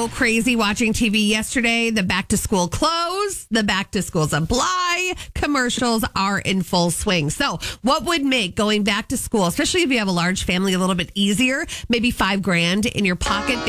so crazy watching TV yesterday. The back to school clothes, the back to school supply commercials are in full swing. So what would make going back to school, especially if you have a large family, a little bit easier? Maybe $5,000 in your pocket.